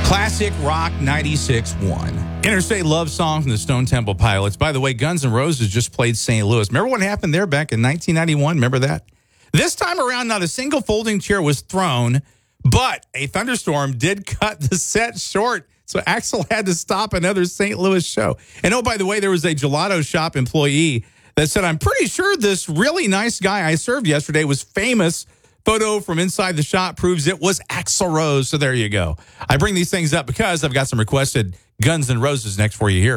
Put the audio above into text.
Classic Rock 96.1. Interstate Love Song from the Stone Temple Pilots. By the way, Guns N' Roses just played St. Louis. Remember what happened there back in 1991? Remember that? This time around, not a single folding chair was thrown, but a thunderstorm did cut the set short. So Axl had to stop another St. Louis show. And oh, by the way, there was a gelato shop employee that said, I'm pretty sure this really nice guy I served yesterday was famous. Photo from inside the shop proves it was Axl Rose. So there you go. I bring these things up because I've got some requested Guns N' Roses next for you here.